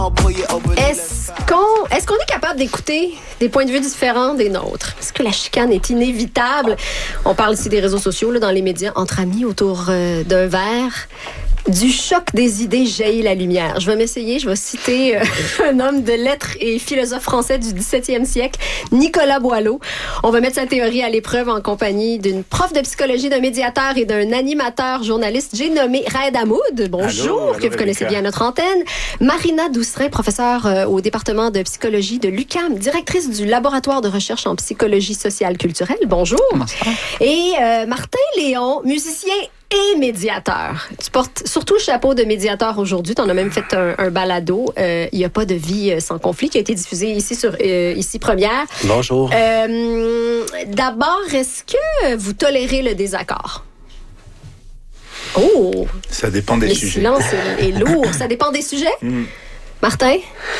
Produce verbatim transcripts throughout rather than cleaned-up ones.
Est-ce qu'on, est-ce qu'on est capable d'écouter des points de vue différents des nôtres? Est-ce que la chicane est inévitable? On parle ici des réseaux sociaux, là, dans les médias, entre amis autour euh, d'un verre. Du choc des idées jaillit la lumière. Je vais m'essayer, je vais citer euh, un homme de lettres et philosophe français du dix-septième siècle, Nicolas Boileau. On va mettre sa théorie à l'épreuve en compagnie d'une prof de psychologie, d'un médiateur et d'un animateur journaliste. J'ai nommé Raed Hamoud. Bonjour, allô, allô, que vous connaissez bien notre antenne. Marina Douceret, professeure euh, au département de psychologie de l'U Q A M, directrice du laboratoire de recherche en psychologie sociale culturelle. Bonjour. Bonsoir. Et euh, Martin Léon, musicien et médiateur. Tu portes surtout le chapeau de médiateur aujourd'hui. Tu en as même fait un, un balado. Il euh, n'y a pas de vie sans conflit qui a été diffusé ici sur euh, ici Première. Bonjour. Euh, d'abord, est-ce que vous tolérez le désaccord? Oh! Ça dépend des le sujets. Le silence est, est lourd. Ça dépend des sujets? Mm. Martin?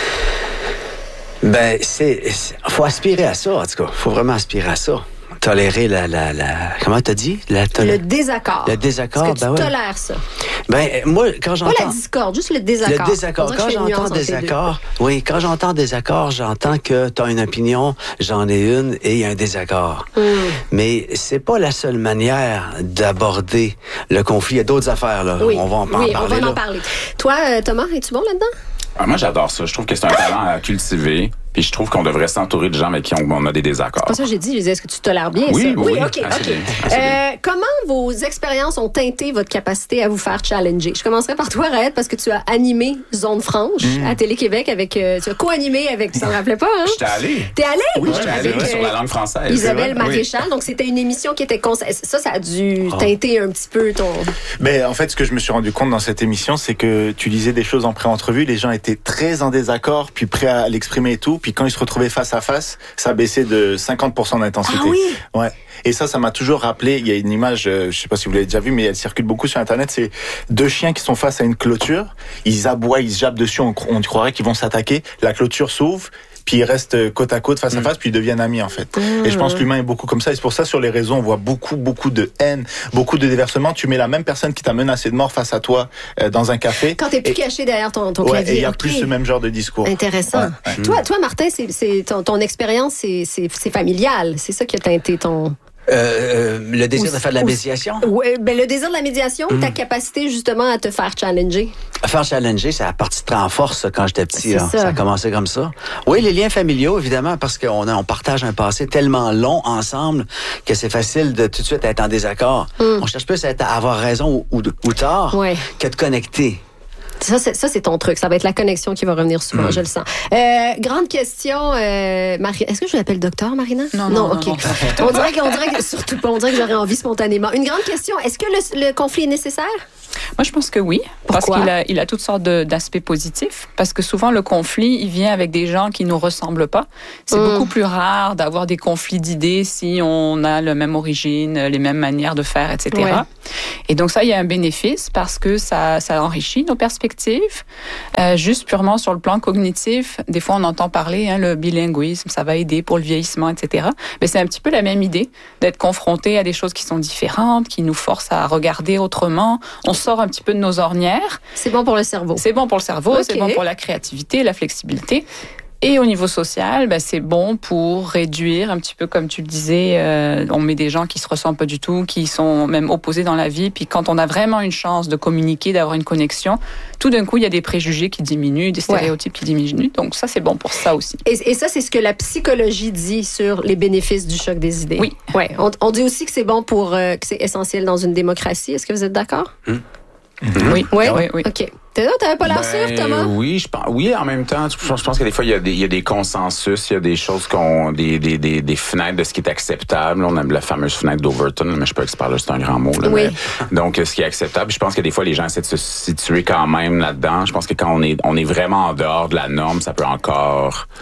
Ben, c'est... Il faut aspirer à ça, en tout cas. Il faut vraiment aspirer à ça. Tolérer la, la, la... Comment t'as dit? La tolé... Le désaccord. Le désaccord, Est-ce que tu ben ouais. tolères ça? Ben, moi, quand j'entends... Pas la discorde, juste le désaccord. Le désaccord. Quand j'entends désaccord, oui, quand j'entends désaccord, j'entends que t'as une opinion, j'en ai une, et il y a un désaccord. Mm. Mais c'est pas la seule manière d'aborder le conflit. Il y a d'autres affaires, là. Oui. On va en oui, parler. Oui, on va en là. parler. Toi, Thomas, es-tu bon là-dedans? Ah, moi, j'adore ça. Je trouve que c'est un talent à cultiver. Puis je trouve qu'on devrait s'entourer de gens avec qui on, on a des désaccords. C'est pas ça que j'ai dit. Je disais, est-ce que tu tolères bien oui, ça? Oui, oui. OK, ah, OK. Bien. Ah, euh, comment vos expériences ont teinté votre capacité à vous faire challenger? Je commencerai par toi, Raed, parce que tu as animé Zone Franche mm. à Télé-Québec avec... Euh, tu as co-animé avec... Tu t'en rappelais pas, hein? J'étais allé. T'es allé? Oui, j'étais allé avec, euh, sur la langue française. Isabelle Maréchal. Oui. Donc, c'était une émission qui était... Cons... Ça, ça a dû oh. teinter un petit peu ton... Mais en fait, ce que je me suis rendu compte dans cette émission, c'est que tu disais des choses en pré-entrevue. Les gens étaient très en désaccord, puis prêts à l'exprimer et tout. Puis quand ils se retrouvaient face à face, ça a baissé de cinquante pour cent d'intensité. Ah oui? Ouais. Et ça, ça m'a toujours rappelé, il y a une image, euh, je sais pas si vous l'avez déjà vue, mais elle circule beaucoup sur Internet, c'est deux chiens qui sont face à une clôture, ils aboient, ils se jappent dessus, on, on croirait qu'ils vont s'attaquer, la clôture s'ouvre, puis ils restent côte à côte, face à face, puis ils deviennent amis en fait. Mmh. Et je pense que l'humain est beaucoup comme ça, et c'est pour ça sur les réseaux, on voit beaucoup, beaucoup de haine, beaucoup de déversement. Tu mets la même personne qui t'a menacé de mort face à toi euh, dans un café. Quand t'es plus et, caché derrière ton, ton ouais, clavier. Et il y a okay. plus ce même genre de discours. Intéressant. Ouais, ouais. Toi, toi, Martin, c'est, c'est ton, ton expérience, c'est, c'est, c'est familial. C'est ça qui a teinté ton... Euh, le désir ou, de faire de la médiation? Oui, ben le désir de la médiation ou mm. ta capacité justement à te faire challenger? À faire challenger, ça a parti très en force quand j'étais petit. Là. Ça. ça a commencé comme ça. Oui, les liens familiaux, évidemment, parce qu'on a, on partage un passé tellement long ensemble que c'est facile de tout de suite être en désaccord. Mm. On cherche plus à, être, à avoir raison ou, ou, ou tort ouais. que de connecter. Ça c'est, ça, c'est ton truc. Ça va être la connexion qui va revenir souvent, mmh. je le sens. Euh, grande question, euh, Marie. Est-ce que je l'appelle docteur, Marina? Non, non, non. OK. Non, non. on, dirait que, on dirait que, surtout pas, on dirait que j'aurais envie spontanément. Une grande question. Est-ce que le, le conflit est nécessaire? Moi, je pense que oui. Pourquoi? Parce qu'il a, il a toutes sortes de, d'aspects positifs. Parce que souvent, le conflit, il vient avec des gens qui nous ressemblent pas. C'est mmh. beaucoup plus rare d'avoir des conflits d'idées si on a la même origine, les mêmes manières de faire, et cetera. Ouais. Et donc ça, il y a un bénéfice parce que ça, ça enrichit nos perspectives. Euh, juste purement sur le plan cognitif, des fois, on entend parler, hein, le bilinguisme, ça va aider pour le vieillissement, et cetera. Mais c'est un petit peu la même idée d'être confronté à des choses qui sont différentes, qui nous forcent à regarder autrement. On sort un petit peu de nos ornières. C'est bon pour le cerveau. C'est bon pour le cerveau, okay. C'est bon pour la créativité, la flexibilité. Et au niveau social, ben, c'est bon pour réduire un petit peu, comme tu le disais, euh, on met des gens qui se ressemblent pas du tout, qui sont même opposés dans la vie. Puis quand on a vraiment une chance de communiquer, d'avoir une connexion, tout d'un coup, il y a des préjugés qui diminuent, des stéréotypes ouais. qui diminuent. Donc ça, c'est bon pour ça aussi. Et, et ça, c'est ce que la psychologie dit sur les bénéfices du choc des idées. Oui. Ouais. On, on dit aussi que c'est bon pour, euh, que c'est essentiel dans une démocratie. Est-ce que vous êtes d'accord? Hum. Mm-hmm. Oui, oui, oui, oui. OK. T'avais pas l'air ben, sûr, Thomas? Oui, je pense. Oui, en même temps, je pense, je pense que des fois, il y a des, il y a des consensus, il y a des choses qu'on, des, des, des, des fenêtres de ce qui est acceptable. On a la fameuse fenêtre d'Overton, mais je sais pas que là, c'est un grand mot. Là, oui. Mais, donc, ce qui est acceptable. Je pense que des fois, les gens essaient de se situer quand même là-dedans. Je pense que quand on est, on est vraiment en dehors de la norme, ça peut encore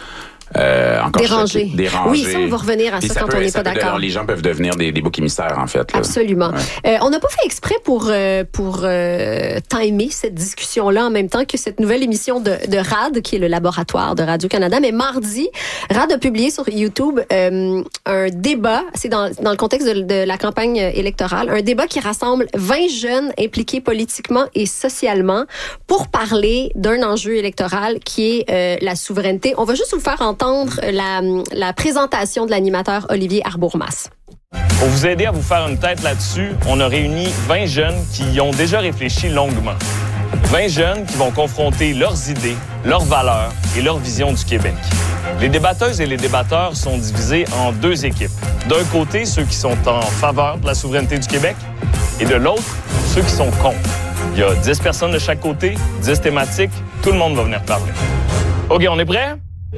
euh, encore Déranger. choqués, dérangés. Oui, ça, on va revenir à ça, ça quand peut, on n'est pas d'accord. De, les gens peuvent devenir des, des boucs émissaires, en fait. Là. Absolument. Ouais. Euh, on n'a pas fait exprès pour, euh, pour euh, timer cette discussion-là en même temps que cette nouvelle émission de, de R A D, qui est le laboratoire de Radio-Canada. Mais mardi, R A D a publié sur YouTube euh, un débat, c'est dans, dans le contexte de, de la campagne électorale, un débat qui rassemble vingt jeunes impliqués politiquement et socialement pour parler d'un enjeu électoral qui est euh, la souveraineté. On va juste vous faire entendre la, la présentation de l'animateur Olivier Arbourmas. Pour vous aider à vous faire une tête là-dessus, on a réuni vingt jeunes qui y ont déjà réfléchi longuement. vingt jeunes qui vont confronter leurs idées, leurs valeurs et leur vision du Québec. Les débatteuses et les débatteurs sont divisés en deux équipes. D'un côté, ceux qui sont en faveur de la souveraineté du Québec et de l'autre, ceux qui sont contre. Il y a dix personnes de chaque côté, dix thématiques, tout le monde va venir parler. OK, on est prêts?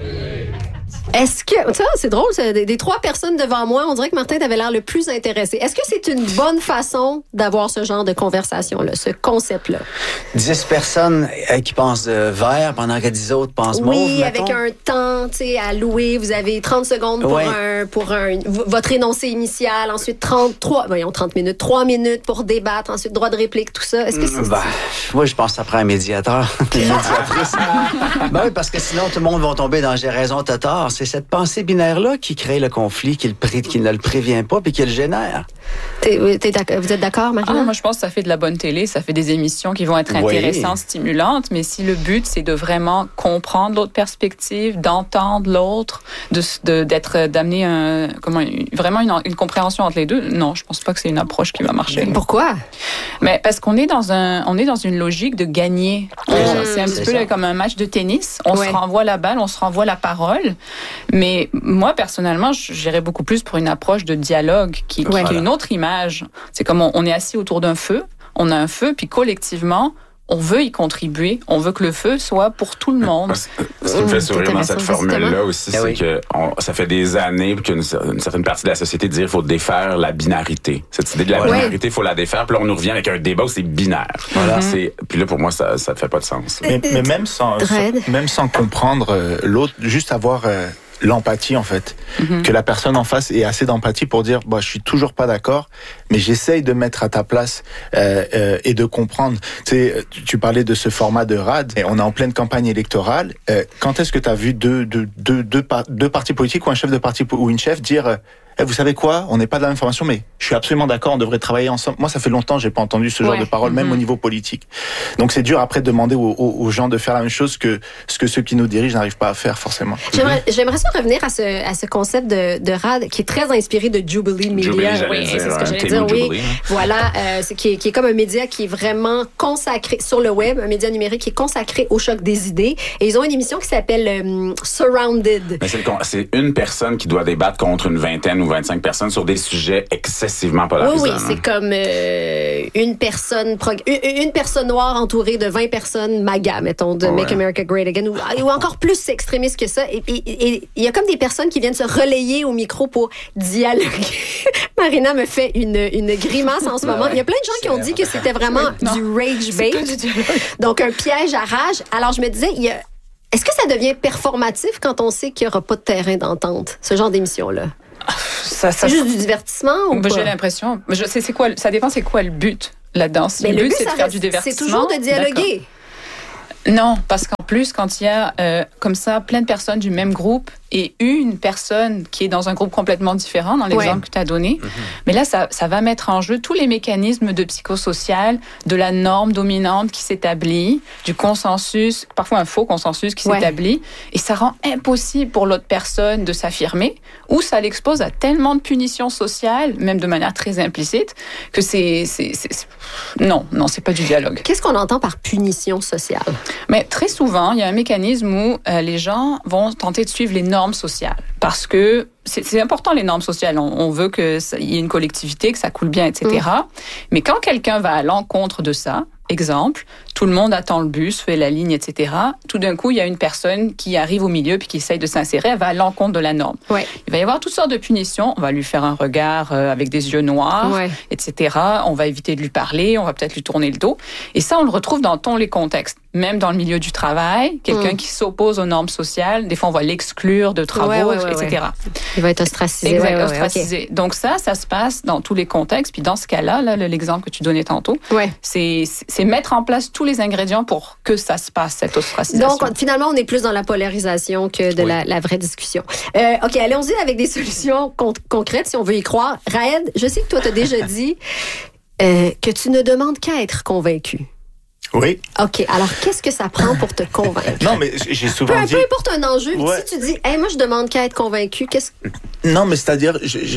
Est-ce que, ça, c'est drôle, c'est des, des trois personnes devant moi, on dirait que Martin t'avait l'air le plus intéressé. Est-ce que c'est une bonne façon d'avoir ce genre de conversation-là, ce concept-là? Dix personnes euh, qui pensent euh, vert pendant que dix autres pensent mauve, Oui, mettons. avec un temps, tu sais, à louer. Vous avez trente secondes pour Ouais. un, pour un, v- votre énoncé initial, ensuite trente-trois, voyons, trente minutes, trois minutes pour débattre, ensuite droit de réplique, tout ça. Est-ce que c'est, Ben, moi, je pense que ça prend un médiateur. Une médiatrice. Ben oui, parce que sinon, tout le monde va tomber dans j'ai raison, t'as tort. C'est cette pensée binaire-là qui crée le conflit, qui, le pré- qui ne le prévient pas puis qui le génère. T'es, t'es d'accord, vous êtes d'accord, Marina? Ah, moi, je pense que ça fait de la bonne télé, ça fait des émissions qui vont être Oui. intéressantes, stimulantes, mais si le but, c'est de vraiment comprendre l'autre perspective, d'entendre l'autre, de, de, d'être, d'amener un, comment, vraiment une, une compréhension entre les deux, non, je pense pas que c'est une approche qui va marcher. Pourquoi? Mais parce qu'on est dans un, on est dans une logique de gagner. Mmh, c'est un c'est petit peu ça. là, comme un match de tennis. On Ouais. se renvoie la balle, on se renvoie la parole. Mais moi, personnellement, j'irais beaucoup plus pour une approche de dialogue qui, qui Ouais. est une autre image. C'est comme on, on est assis autour d'un feu, on a un feu, puis collectivement, on veut y contribuer. On veut que le feu soit pour tout le monde. Moi, ce ce qui me fait Mmh, sourire dans c'est cette intéressant, formule-là aussi, Eh c'est oui. que on, ça fait des années qu'une une certaine partie de la société dit qu'il faut défaire la binarité. Cette idée de la Ouais. binarité, il faut la défaire. Puis là, on nous revient avec un débat où c'est binaire. Voilà. C'est, puis là, pour moi, ça ne fait pas de sens. Mais, mais même sans, Red. sans- même sans comprendre euh, l'autre, juste avoir euh, l'empathie en fait, Mm-hmm. que la personne en face ait assez d'empathie pour dire, bah, je suis toujours pas d'accord, mais j'essaye de mettre à ta place euh, euh, et de comprendre. Tu sais, tu, tu parlais de ce format de R A D, et on est en pleine campagne électorale. Euh, quand est-ce que tu as vu deux, deux, deux, deux, par- deux partis politiques ou un chef de parti po- ou une chef dire euh, Eh, vous savez quoi, on n'est pas de la même formation, mais je suis absolument d'accord, on devrait travailler ensemble. Moi, ça fait longtemps que j'ai pas entendu ce genre Ouais. de parole, même Mhm. au niveau politique. Donc c'est dur après de demander aux, aux, aux gens de faire la même chose que ce que ceux qui nous dirigent n'arrivent pas à faire forcément. J'aimerais, j'aimerais ça revenir à ce, à ce concept de, de R A D qui est très inspiré de Jubilee Media. Jubilee, j'allais oui, dire, c'est ce que hein, j'allais Temu dire, oui. Jubilee, hein. Voilà, euh, c'est, qui, est, qui est comme un média qui est vraiment consacré sur le web, un média numérique qui est consacré au choc des idées. Et ils ont une émission qui s'appelle euh, Surrounded. Mais c'est, le con- c'est une personne qui doit débattre contre une vingtaine ou vingt-cinq personnes sur des sujets excessivement Oui, polarisants. oui, hein. c'est comme euh, une personne prog- une, une personne noire entourée de vingt personnes MAGA, mettons, de Ouais. Make America Great Again, ou, ou encore plus extrémistes que ça. Et il y a comme des personnes qui viennent se relayer au micro pour dialoguer. Marina me fait une, une grimace en ce moment. Il y a plein de gens qui ont dit que c'était vraiment Non. du rage bait, donc un piège à rage. Alors je me disais, il y a est-ce que ça devient performatif quand on sait qu'il n'y aura pas de terrain d'entente, ce genre d'émission-là? Ça, ça, C'est juste du divertissement ou Ben, pas? j'ai l'impression. Je sais, c'est quoi, ça dépend, c'est quoi le but là-dedans. Si Mais le, but, c'est ça de faire reste- du divertissement. c'est toujours de dialoguer. D'accord. Non, parce qu'en plus, quand il y a euh, comme ça plein de personnes du même groupe et une personne qui est dans un groupe complètement différent, dans l'exemple Ouais. que tu as donné, mais là, ça, ça va mettre en jeu tous les mécanismes de psychosocial, de la norme dominante qui s'établit, du consensus, parfois un faux consensus qui Ouais. s'établit, et ça rend impossible pour l'autre personne de s'affirmer, ou ça l'expose à tellement de punitions sociales, même de manière très implicite, que c'est... c'est, c'est, c'est... Non, non, c'est pas du dialogue. Qu'est-ce qu'on entend par punition sociale? Mais très souvent, il y a un mécanisme où euh, les gens vont tenter de suivre les normes sociales. Parce que c'est, c'est important, les normes sociales. On, on veut qu'il y ait une collectivité, que ça coule bien, et cetera. Mm. Mais quand quelqu'un va à l'encontre de ça, exemple, tout le monde attend le bus, fait la ligne, et cetera. Tout d'un coup, il y a une personne qui arrive au milieu puis qui essaye de s'insérer, elle va à l'encontre de la norme. Ouais. Il va y avoir toutes sortes de punitions. On va lui faire un regard euh, avec des yeux noirs, ouais. et cetera. On va éviter de lui parler, on va peut-être lui tourner le dos. Et ça, on le retrouve dans tous les contextes. Même dans le milieu du travail, quelqu'un mmh. qui s'oppose aux normes sociales, des fois, on va l'exclure de travaux, ouais, ouais, ouais, et cetera. Ouais. Il va être ostracisé. Exact, ouais, ostracisé. Ouais, okay. Donc ça, ça se passe dans tous les contextes. Puis dans ce cas-là, là, l'exemple que tu donnais tantôt, ouais. c'est, c'est mettre en place tous les ingrédients pour que ça se passe, cette ostracisation. Donc, finalement, on est plus dans la polarisation que de oui. la, la vraie discussion. Euh, OK, allons-y avec des solutions con- concrètes, si on veut y croire. Raed, je sais que toi, tu as déjà dit euh, que tu ne demandes qu'à être convaincu. Oui. OK. Alors, qu'est-ce que ça prend pour te convaincre? Non, mais j'ai souvent peu, dit... Peu importe un enjeu, ouais. si tu dis, hey, moi, je demande qu'à être convaincu, qu'est-ce que... Non, mais c'est-à-dire, je, je,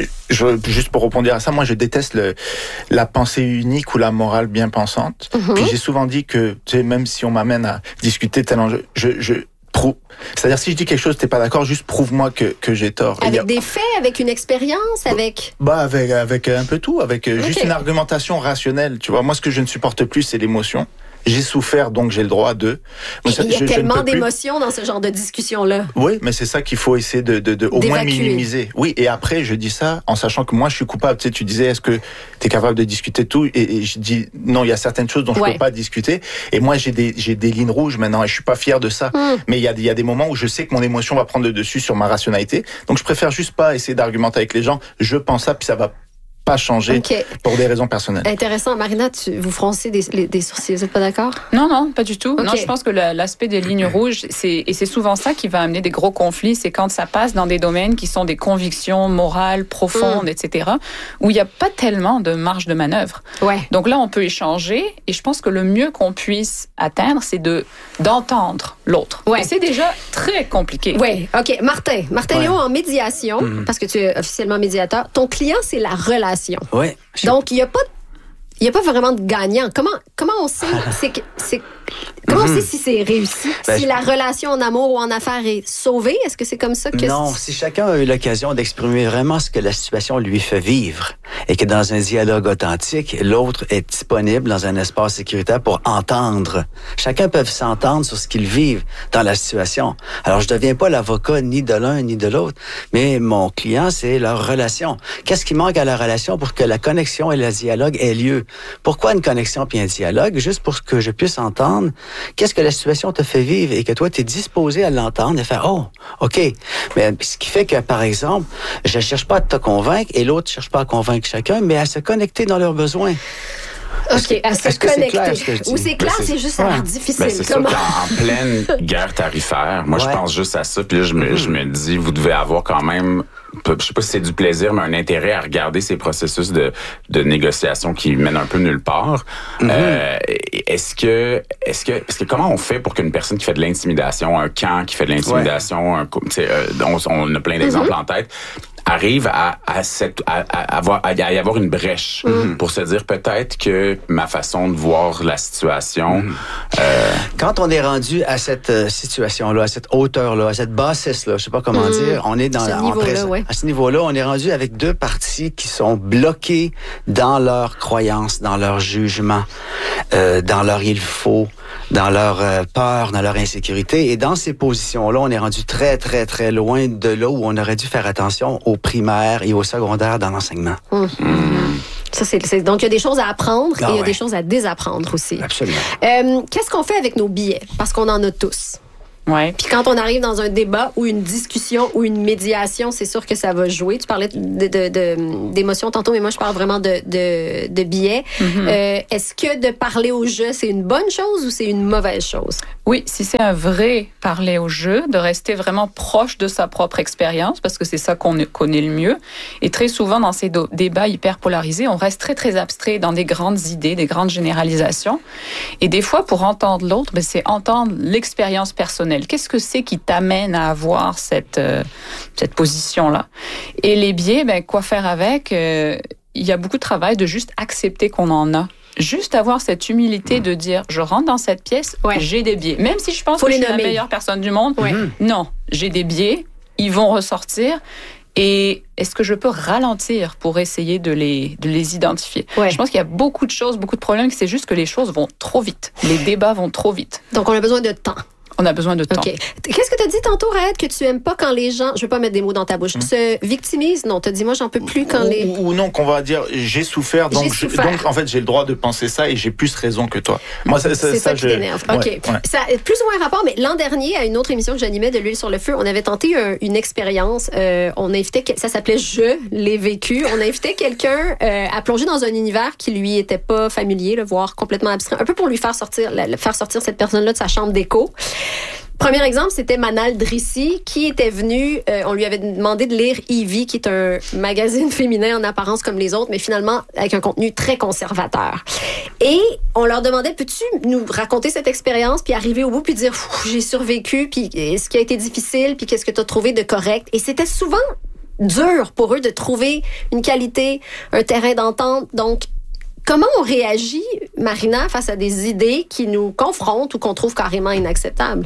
je, juste pour répondre à ça, moi, je déteste le, la pensée unique ou la morale bien pensante. Mm-hmm. Puis j'ai souvent dit que, tu sais, même si on m'amène à discuter tel enjeu, je... je prouve. C'est-à-dire, si je dis quelque chose, t'es pas d'accord, juste prouve-moi que, que j'ai tort. Avec a... des faits, avec une expérience, avec... Bah, avec, avec un peu tout, avec okay. juste une argumentation rationnelle. Tu vois, moi, ce que je ne supporte plus, c'est l'émotion. J'ai souffert, donc j'ai le droit de... Mais il y a je, tellement je d'émotions dans ce genre de discussion-là. Oui, mais c'est ça qu'il faut essayer de, de, de au moins minimiser. Oui, et après, je dis ça en sachant que moi, je suis coupable. Tu sais, tu disais, est-ce que tu es capable de discuter de tout? Et, et je dis, non, il y a certaines choses dont je ne ouais. peux pas discuter. Et moi, j'ai des, j'ai des lignes rouges maintenant et je suis pas fier de ça. Mm. Mais il y a, il y a des moments où je sais que mon émotion va prendre le dessus sur ma rationalité. Donc, je préfère juste pas essayer d'argumenter avec les gens. Je pense ça, puis ça va pas changer okay. pour des raisons personnelles. Intéressant. Marina, tu, vous froncez des, les, des sourcils, vous n'êtes pas d'accord? Non, non, pas du tout. Okay. Non, je pense que le, l'aspect des lignes rouges, c'est, et c'est souvent ça qui va amener des gros conflits, c'est quand ça passe dans des domaines qui sont des convictions morales profondes, mm. et cetera, où il n'y a pas tellement de marge de manœuvre. Ouais. Donc là, on peut échanger, et je pense que le mieux qu'on puisse atteindre, c'est de, d'entendre l'autre. Ouais. Et c'est déjà très compliqué. Oui, OK. Martin, Martin ouais. Léon, en médiation, mm. parce que tu es officiellement médiateur, ton client, c'est la relation. Oui. Donc, il n'y a pas il n'y a pas vraiment de gagnant. Comment, comment on sait, c'est, c'est, comment mm-hmm. on sait si c'est réussi? Ben, si je... la relation en amour ou en affaires est sauvée? Est-ce que c'est comme ça que... Non, si chacun a eu l'occasion d'exprimer vraiment ce que la situation lui fait vivre et que dans un dialogue authentique, l'autre est disponible dans un espace sécuritaire pour entendre. Chacun peut s'entendre sur ce qu'ils vivent dans la situation. Alors, je ne deviens pas l'avocat ni de l'un ni de l'autre, mais mon client, c'est leur relation. Qu'est-ce qui manque à la relation pour que la connexion et le dialogue aient lieu? Pourquoi une connexion puis un dialogue? Juste pour que je puisse entendre qu'est-ce que la situation te fait vivre et que toi, tu es disposé à l'entendre et faire « Oh, OK ». Mais ce qui fait que, par exemple, je ne cherche pas à te convaincre et l'autre ne cherche pas à convaincre chacun, mais à se connecter dans leurs besoins. OK, à se connecter. C'est Ou c'est clair, ben c'est, c'est juste ouais. difficile. Ben c'est Comment? Ça qu'en pleine guerre tarifaire, moi, ouais. je pense juste à ça, puis là, je me, mm-hmm. je me dis, vous devez avoir quand même... je sais pas si c'est du plaisir, mais un intérêt à regarder ces processus de, de négociation qui mènent un peu nulle part. Mm-hmm. Euh, est-ce que, est-ce que, parce que comment on fait pour qu'une personne qui fait de l'intimidation, un camp qui fait de l'intimidation, ouais. un, t'sais, euh, on, on a plein d'exemples mm-hmm. en tête, arrive à, à, cette, à, à, avoir, à y avoir une brèche mm-hmm. pour se dire peut-être que ma façon de voir la situation... Mm-hmm. Euh... Quand on est rendu à cette euh, situation-là, à cette hauteur-là, à cette bassesse-là, je sais pas comment mm-hmm. dire, on est dans la, en présent, ouais. à ce niveau-là, on est rendu avec deux parties qui sont bloquées dans leurs croyances, dans leur jugement, euh, dans leur il faut, dans leur euh, peur, dans leur insécurité. Et dans ces positions-là, on est rendu très, très, très loin de là où on aurait dû faire attention au primaire et au secondaire dans l'enseignement. Mmh. Mmh. Ça, c'est, c'est, donc, il y a des choses à apprendre ah, et il y a ouais. des choses à désapprendre aussi. Absolument. Euh, qu'est-ce qu'on fait avec nos billets? Parce qu'on en a tous. Ouais. Puis quand on arrive dans un débat ou une discussion ou une médiation, c'est sûr que ça va jouer. Tu parlais de, de, de, d'émotions tantôt, mais moi, je parle vraiment de, de, de billets. Mm-hmm. Euh, est-ce que de parler au jeu, c'est une bonne chose ou c'est une mauvaise chose? Oui, si c'est un vrai parler au jeu, de rester vraiment proche de sa propre expérience, parce que c'est ça qu'on connaît le mieux. Et très souvent, dans ces do- débats hyper polarisés, on reste très, très abstrait dans des grandes idées, des grandes généralisations. Et des fois, pour entendre l'autre, ben, c'est entendre l'expérience personnelle. Qu'est-ce que c'est qui t'amène à avoir cette, euh, cette position-là? Et les biais, ben, quoi faire avec? Euh, il y a beaucoup de travail de juste accepter qu'on en a. Juste avoir cette humilité de dire, je rentre dans cette pièce, ouais. j'ai des biais. Même si je pense Faut que je suis nommer. la meilleure personne du monde, ouais. non, j'ai des biais, ils vont ressortir. Et est-ce que je peux ralentir pour essayer de les, de les identifier? Ouais. Je pense qu'il y a beaucoup de choses, beaucoup de problèmes, c'est juste que les choses vont trop vite. Les débats vont trop vite. Donc, on a besoin de temps. On a besoin de temps. OK. Qu'est-ce que tu as dit tantôt, Raed, que tu aimes pas quand les gens, je vais pas mettre des mots dans ta bouche, mmh. se victimisent? Non, tu as dit, moi, j'en peux plus quand ou, les... Ou, ou non, qu'on va dire, j'ai souffert, donc, j'ai je, souffert. donc en fait, j'ai le droit de penser ça et j'ai plus raison que toi. Moi, ça, ça, c'est ça, ça qui je... t'énerve. Ouais, OK. ouais. Ça a plus ou moins rapport, mais l'an dernier, à une autre émission que j'animais de l'huile sur le feu, on avait tenté un, une expérience. Euh, on invitait, ça s'appelait Je l'ai vécu. On invitait quelqu'un euh, à plonger dans un univers qui lui était pas familier, le voire complètement abstrait, un peu pour lui faire sortir, la, faire sortir cette personne-là de sa chambre d'écho. Premier exemple, c'était Manal Drissi qui était venu, euh, on lui avait demandé de lire Evie, qui est un magazine féminin en apparence comme les autres, mais finalement avec un contenu très conservateur. Et on leur demandait, peux-tu nous raconter cette expérience, puis arriver au bout, puis dire, j'ai survécu, puis ce qui a été difficile, puis qu'est-ce que tu as trouvé de correct. Et c'était souvent dur pour eux de trouver une qualité, un terrain d'entente. Donc, comment on réagit, Marina, face à des idées qui nous confrontent ou qu'on trouve carrément inacceptables?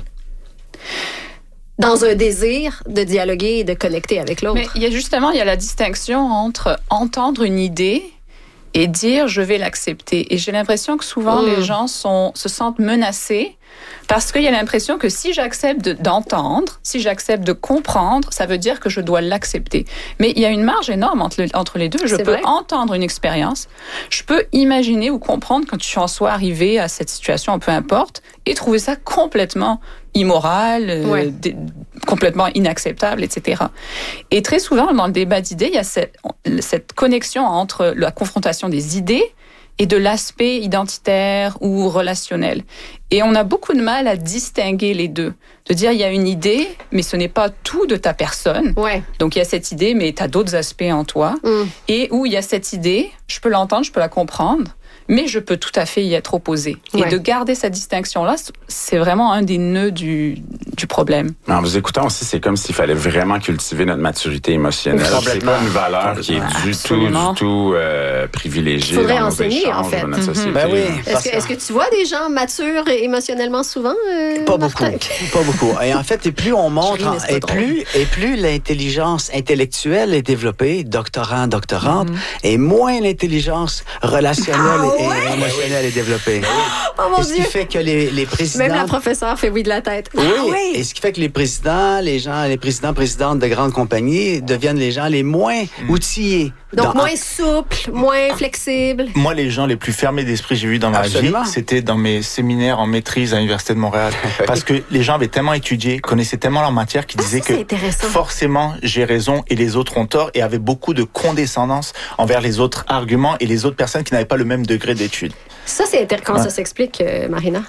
Dans un désir de dialoguer et de connecter avec l'autre. Mais il y a justement, il y a la distinction entre entendre une idée et dire je vais l'accepter. Et j'ai l'impression que souvent mmh. les gens sont, se sentent menacés parce qu'il y a l'impression que si j'accepte de, d'entendre, si j'accepte de comprendre, ça veut dire que je dois l'accepter. Mais il y a une marge énorme entre, le, entre les deux. Je C'est peux vrai. entendre une expérience, je peux imaginer ou comprendre quand tu en sois arrivé à cette situation, peu importe, et trouver ça complètement immoral, ouais. euh, d- complètement inacceptable, et cetera. Et très souvent, dans le débat d'idées, il y a cette, cette connexion entre la confrontation des idées et de l'aspect identitaire ou relationnel. Et on a beaucoup de mal à distinguer les deux. De dire, il y a une idée, mais ce n'est pas tout de ta personne. Ouais. Donc, il y a cette idée, mais tu as d'autres aspects en toi. Mm. Et où il y a cette idée, je peux l'entendre, je peux la comprendre, mais je peux tout à fait y être opposé. Ouais. Et de garder cette distinction-là, c'est vraiment un des nœuds du, du problème. En vous écoutant aussi, c'est comme s'il fallait vraiment cultiver notre maturité émotionnelle. C'est pas une valeur qui est du Absolument. tout, du tout euh, privilégiée Faudrait dans nos enseigner, échanges en fait. dans notre société. Ben oui. Est-ce que, est-ce que tu vois des gens matures émotionnellement souvent, euh, Pas Martin? beaucoup, pas beaucoup. Et en fait, et plus on montre, Je ris, mais c'est pas et drôle. plus, et plus l'intelligence intellectuelle est développée, doctorant, doctorante, Mm-hmm. et moins l'intelligence relationnelle Ah et, ouais? et émotionnelle est développée. Oh mon et ce qui Dieu! fait que les, les présidents... Même la professeure fait oui de la tête. Oui, Ah oui. et ce qui fait que les présidents, les gens, les présidents, présidentes de grandes compagnies deviennent les gens les moins outillés. Donc, dans- moins souple, moins flexible. Moi, les gens les plus fermés d'esprit que j'ai vus dans ma Absolument. vie, c'était dans mes séminaires en maîtrise à l'Université de Montréal. Parce que les gens avaient tellement étudié, connaissaient tellement leur matière qu'ils Ah, disaient ça, c'est que intéressant. forcément, j'ai raison et les autres ont tort et avaient beaucoup de condescendance envers les autres arguments et les autres personnes qui n'avaient pas le même degré d'études. Ça, c'est intéressant. Comment Ouais. ça s'explique, euh, Marina?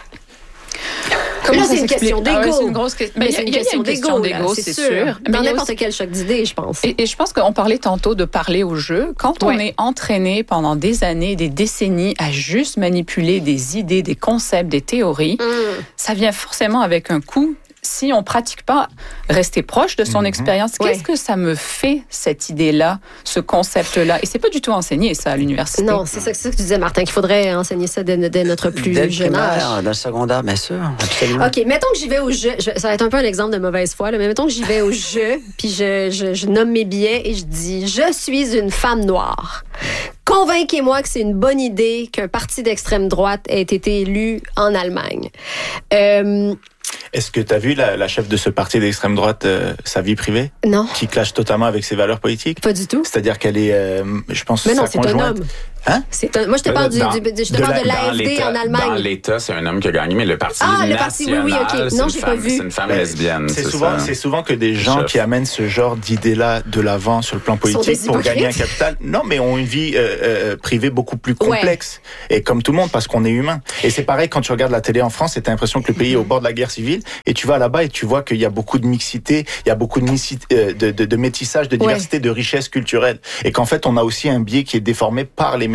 Comment là, ça c'est une s'explique? question Ah ouais, d'ego. c'est une grosse question. Mais Mais c'est il une y a question une question d'ego, là, d'ego, c'est c'est sûr. sûr. Mais Dans il y a n'importe aussi- quel choc d'idées, je pense. Et, et je pense qu'on parlait tantôt de parler au jeu. Quand on Ouais. est entraîné pendant des années, des décennies à juste manipuler des idées, des concepts, des théories, Mm. ça vient forcément avec un coût. Si on pratique pas rester proche de son Mhm. expérience, Ouais. qu'est-ce que ça me fait, cette idée-là, ce concept-là? Et c'est pas du tout enseigné, ça, à l'université. Non, c'est ça, c'est ça que tu disais, Martin, qu'il faudrait enseigner ça dès, dès notre plus Dès le jeune âge. primaire, dans le secondaire, bien sûr, absolument. OK, mettons que j'y vais au jeu. Je- ça va être un peu un exemple de mauvaise foi, là, mais mettons que j'y vais au jeu, puis je, je, je nomme mes billets et je dis « Je suis une femme noire. Convainquez-moi que c'est une bonne idée qu'un parti d'extrême droite ait été élu en Allemagne. Euh, Est-ce que tu as vu la, la chef de ce parti d'extrême droite, euh, sa vie privée, non, qui clash totalement avec ses valeurs politiques? pas du tout. C'est-à-dire qu'elle est, euh, je pense, Mais non, sa c'est un conjointe. homme. Hein? C'est un, moi, je te parle du, Dans- du- je te de parle la- de Dans l'A F D l'État- en Dans Allemagne. l'État, c'est un homme qui a gagné, mais le parti Ah, le national, parti, oui, oui, ok. c'est Non, une j'ai pas femme- vu. C'est une femme Ben, lesbienne, C'est c'est souvent, ça. c'est souvent que des gens Chef. qui amènent ce genre d'idées-là de l'avant sur le plan des politique pour hypocrites. gagner un capital, non, mais ont une vie euh, euh, privée beaucoup plus complexe. Et comme tout le monde, parce qu'on est humain. Et c'est pareil quand tu regardes la télé en France, et t'as l'impression que le pays est au bord de la guerre civile, et tu vas là-bas et tu vois qu'il y a beaucoup de mixité, il y a beaucoup de, mixité, euh, de, de, de métissage, de diversité, de richesse culturelle. Et qu'en fait, on a aussi un biais qui est déformé par les médias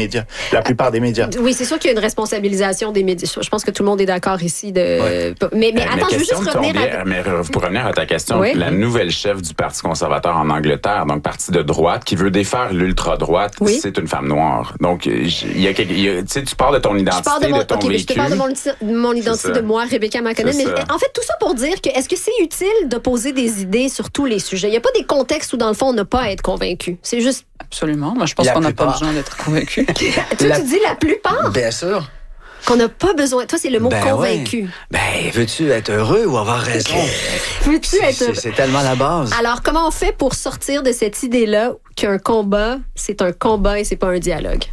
médias, la plupart des médias. Oui, c'est sûr qu'il y a une responsabilisation des médias. Je pense que tout le monde est d'accord ici. De... Ouais. Mais, mais attends, je veux juste revenir biais, à... Mais pour revenir à ta question, oui. la nouvelle chef du Parti conservateur en Angleterre, donc parti de droite, qui veut défaire l'ultra-droite, oui. c'est une femme noire. Donc, il y a quelque... il y a, tu sais, tu parles de ton identité, de, mon... de ton okay, vécu. Je te parle de mon, mon identité de moi, Rebecca McConnell. Mais en fait, tout ça pour dire que est-ce que c'est utile de poser des idées sur tous les sujets? Il n'y a pas des contextes où, dans le fond, on n'a pas à être convaincu. C'est juste... Absolument. Moi, je pense la qu'on n'a pas besoin d'être convaincu. Toi, la... tu dis la plupart? Bien sûr. Qu'on n'a pas besoin. Toi, c'est le mot ben convaincu. Ouais. Ben, veux-tu être heureux ou avoir raison? veux-tu être heureux? C'est tellement la base. Alors, comment on fait pour sortir de cette idée-là qu'un combat, c'est un combat et c'est pas un dialogue?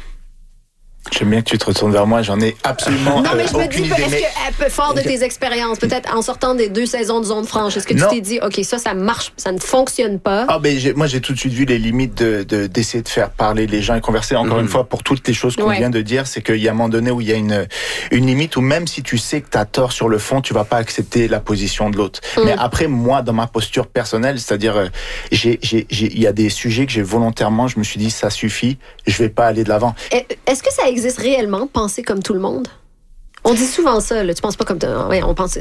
J'aime bien que tu te retournes vers moi, j'en ai absolument non, mais je euh, me dis, idée, est-ce mais... que, fort de tes expériences, peut-être en sortant des deux saisons de Zone Franche, est-ce que non. tu t'es dit, OK, ça, ça marche, ça ne fonctionne pas? Ah, ben, j'ai, moi, j'ai tout de suite vu les limites de, de, d'essayer de faire parler les gens et converser. Encore mmh. une fois, pour toutes les choses qu'on ouais. vient de dire, c'est qu'il y a un moment donné où il y a une, une limite où même si tu sais que tu as tort sur le fond, tu vas pas accepter la position de l'autre. Mmh. Mais après, moi, dans ma posture personnelle, c'est-à-dire, euh, j'ai, j'ai, j'ai, il y a des sujets que j'ai volontairement, je me suis dit, ça suffit, je vais pas aller de l'avant. Est-ce que ça existe réellement? Penser comme tout le monde? On dit souvent ça, là. Tu penses pas comme... Ouais, on pense...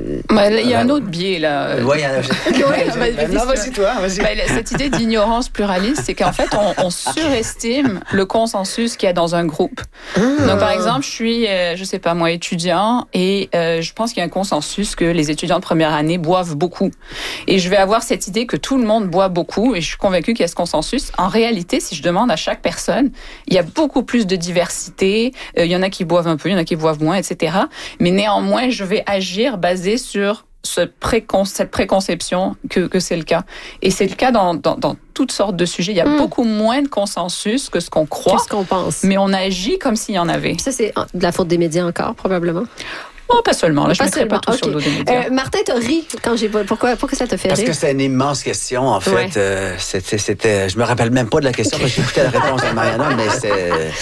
Il y a un autre biais, là. Oui, il y en a... ouais, ben, non, vas-y, toi, vas-y. Ben, cette idée d'ignorance pluraliste, c'est qu'en fait, on, on surestime le consensus qu'il y a dans un groupe. Ah. Donc, par exemple, je suis, euh, je sais pas, moi, étudiant, et euh, je pense qu'il y a un consensus que les étudiants de première année boivent beaucoup. Et je vais avoir cette idée que tout le monde boit beaucoup, et je suis convaincue qu'il y a ce consensus. En réalité, si je demande à chaque personne, il y a beaucoup plus de diversité. Euh, il y en a qui boivent un peu, il y en a qui boivent moins, et cetera. Mais néanmoins, je vais agir basé sur ce précon- cette préconception que, que c'est le cas. Et c'est le cas dans, dans, dans toutes sortes de sujets. Il y a mmh. beaucoup moins de consensus que ce qu'on croit. Qu'est-ce qu'on pense? Mais on agit comme s'il y en avait. Ça, c'est de la faute des médias encore, probablement. Oh, pas seulement. Là, je ne mettrai pas tout okay. sur le dos des médias. Euh, Martin, t'as ri quand j'ai... Pourquoi, pourquoi ça t'a fait rire? Parce que c'était une immense question, en fait. Ouais. Euh, c'était, c'était... Je me rappelle même pas de la question parce que j'écoutais la réponse de Mariana, mais c'était...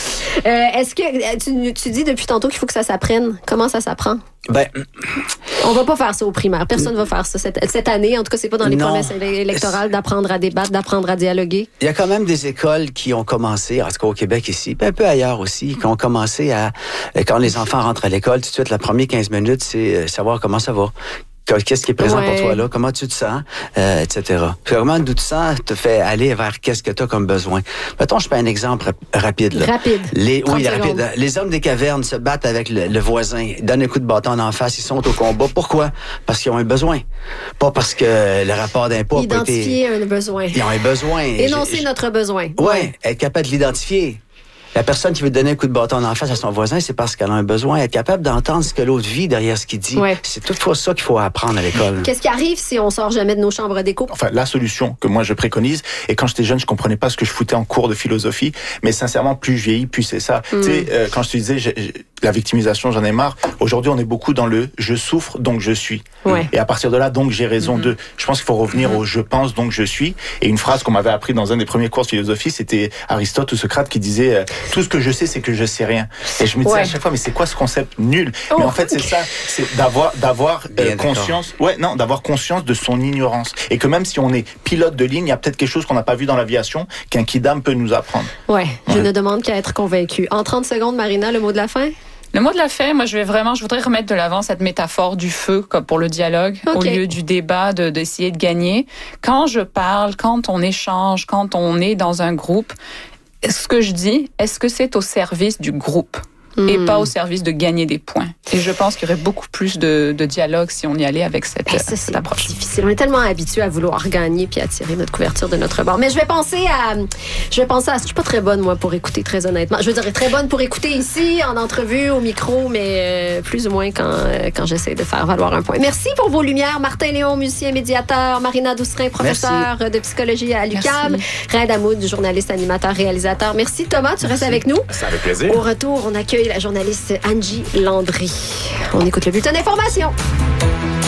Euh, est-ce que... Tu, tu dis depuis tantôt qu'il faut que ça s'apprenne. Comment ça s'apprend? Ben... On va pas faire ça au primaire. Personne va faire ça cette, cette année. En tout cas, c'est pas dans les non. promesses électorales d'apprendre à débattre, d'apprendre à dialoguer. Il y a quand même des écoles qui ont commencé, en tout cas au Québec ici, puis un peu ailleurs aussi, qui ont commencé à... Quand les enfants rentrent à l'école, tout de suite, la première quinze minutes, c'est savoir comment ça va. Qu'est-ce qui est présent ouais. pour toi là? Comment tu te sens? Euh, et cetera. Puis comment d'où tu sens te fait aller vers qu'est-ce que tu as comme besoin. Mettons, je fais un exemple rap- rapide. Là. Rapide. Les, oui, rapide. Les hommes des cavernes se battent avec le, le voisin, donnent un coup de bâton en face, ils sont au combat. Pourquoi? Parce qu'ils ont un besoin. Pas parce que le rapport d'impôt a pas été... Identifier un besoin. Ils ont un besoin. Énoncer je, notre besoin. Oui, ouais. Être capable de l'identifier. La personne qui veut donner un coup de bâton en face à son voisin, c'est parce qu'elle a un besoin. Être capable d'entendre ce que l'autre vit derrière ce qu'il dit. Ouais. C'est toutefois ça qu'il faut apprendre à l'école. Qu'est-ce qui arrive si on sort jamais de nos chambres d'écho? Enfin, la solution que moi je préconise, et quand j'étais jeune, je comprenais pas ce que je foutais en cours de philosophie, mais sincèrement, plus je vieillis, plus c'est ça. Mm. Tu sais, euh, quand je te disais, j'ai, j'ai, la victimisation, j'en ai marre. Aujourd'hui, on est beaucoup dans le « je souffre, donc je suis ouais. ». Et à partir de là, donc j'ai raison mm-hmm. de... Je pense qu'il faut revenir mm-hmm. au « je pense, donc je suis ». Et une phrase qu'on m'avait appris dans un des premiers cours de philosophie, c'était Aristote ou Socrate qui disait euh, « tout ce que je sais, c'est que je sais rien ». Et je me disais ouais. à chaque fois, mais c'est quoi ce concept nul? oh, Mais en fait, c'est ça, c'est d'avoir, d'avoir euh, conscience, ouais, non, d'avoir conscience de son ignorance. Et que même si on est pilote de ligne, il y a peut-être quelque chose qu'on n'a pas vu dans l'aviation qu'un kidam peut nous apprendre. Ouais, je ouais. ne demande qu'à être convaincu. En trente secondes, Marina, le mot de la fin? Le mot de la fin, moi, je vais vraiment, je voudrais remettre de l'avant cette métaphore du feu comme pour le dialogue, okay. au lieu du débat, de, d'essayer de gagner. Quand je parle, quand on échange, quand on est dans un groupe, ce que je dis, est-ce que c'est au service du groupe et mmh. pas au service de gagner des points? Et je pense qu'il y aurait beaucoup plus de, de dialogue si on y allait avec cette, ça, cette approche. Difficile. On est tellement habitués à vouloir gagner puis à tirer notre couverture de notre bord. Mais je vais penser à... Je vais penser à... Je suis pas très bonne, moi, pour écouter, très honnêtement. Je veux dire, très bonne pour écouter ici, en entrevue, au micro, mais euh, plus ou moins quand, euh, quand j'essaie de faire valoir un point. Merci pour vos lumières. Martin Léon, musicien, médiateur. Marina Doucerin, professeur Merci. de psychologie à l'U Q A M. Raed Hamoud, journaliste, animateur, réalisateur. Merci, Thomas. Tu Merci. restes avec nous? Ça fait plaisir. Au retour, on accueille la journaliste Angie Landry. On écoute le bulletin d'information.